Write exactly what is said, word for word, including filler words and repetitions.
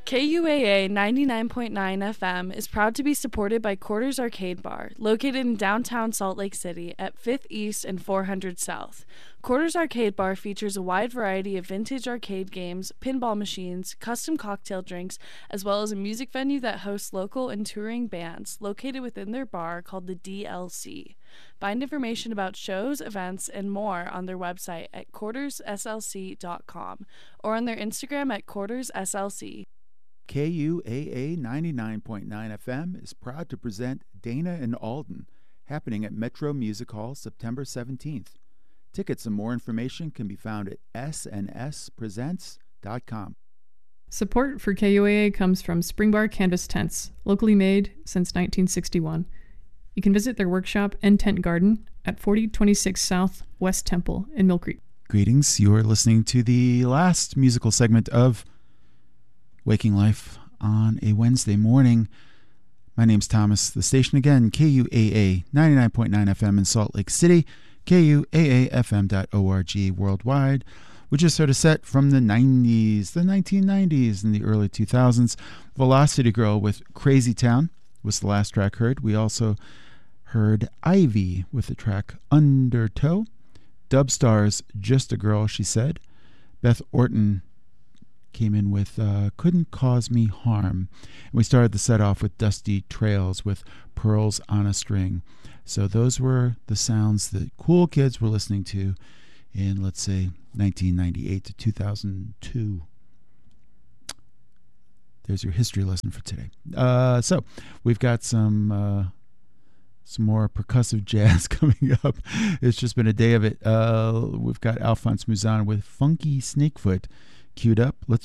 K U A A ninety-nine point nine F M is proud to be supported by Quarters Arcade Bar, located in downtown Salt Lake City at fifth East and four hundred South. Quarters Arcade Bar features a wide variety of vintage arcade games, pinball machines, custom cocktail drinks, as well as a music venue that hosts local and touring bands located within their bar called the D L C. Find information about shows, events, and more on their website at quarters s l c dot com or on their Instagram at quarters s l c. K U A A ninety-nine point nine F M is proud to present Dana and Alden, happening at Metro Music Hall September seventeenth. Tickets and more information can be found at s n s presents dot com. Support for K U A A comes from Springbar Canvas Tents, locally made since nineteen sixty-one. You can visit their workshop and tent garden at forty twenty-six South West Temple in Mill Creek. Greetings. You are listening to the last musical segment of Waking Life on a Wednesday morning. My name's Thomas. The station again, K U A A ninety-nine point nine F M in Salt Lake City, K U A A F M dot org worldwide. We just heard a set from the nineties, the nineteen nineties, and the early two thousands. Velocity Girl with Crazy Town was the last track heard. We also heard Ivy with the track Undertow. Dubstars, Just a Girl, She Said. Beth Orton came in with uh, Couldn't Cause Me Harm. And we started the set off with Dusty Trails with Pearls on a String. So those were the sounds that cool kids were listening to in, let's say, nineteen ninety-eight to two thousand two. There's your history lesson for today. Uh, so we've got some uh, some more percussive jazz coming up. It's just been a day of it. Uh, we've got Alphonse Mouzon with Funky Snakefoot queued up. Let's